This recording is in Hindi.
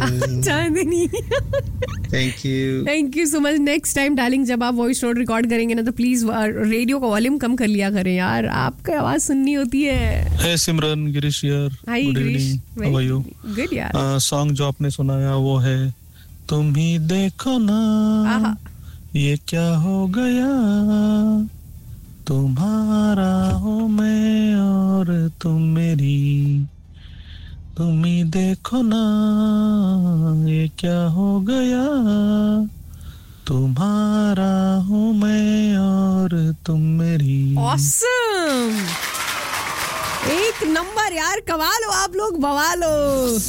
Chandni. Thank you so much. Next time darling जब आप वॉइस नोट रिकॉर्ड करेंगे ना तो प्लीज रेडियो का वॉल्यूम कम कर लिया करें यार, आपकी आवाज सुननी होती है. है सिमरन गिरीश यार. हाय Girish. How are you? Good यार. सॉन्ग जो आपने सुनाया वो है तुम ही देखो ना ये क्या हो गया, तुम्हारा हूँ मैं और तुम मेरी, तुम ही देखो ना ये क्या हो गया, तुम्हारा हूँ मैं और तुम मेरी. ऑसम. एक नंबर यार, कमाल हो आप लोग, बवाल हो.